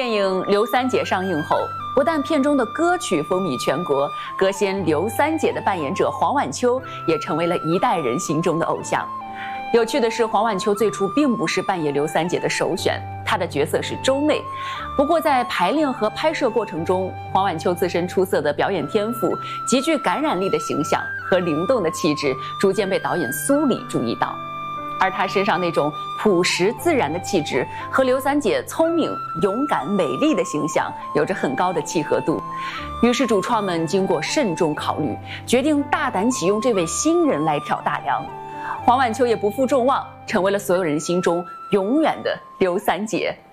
电影《刘三姐》上映后，不但片中的歌曲风靡全国，歌仙刘三姐的扮演者黄婉秋也成为了一代人心中的偶像。有趣的是，黄婉秋最初并不是扮演刘三姐的首选，她的角色是周妹。不过在排练和拍摄过程中，黄婉秋自身出色的表演天赋、极具感染力的形象和灵动的气质，逐渐被导演苏里注意到。而她身上那种朴实自然的气质，和刘三姐聪明、勇敢、美丽的形象有着很高的契合度。于是主创们经过慎重考虑，决定大胆启用这位新人来挑大梁。黄婉秋也不负众望，成为了所有人心中永远的刘三姐。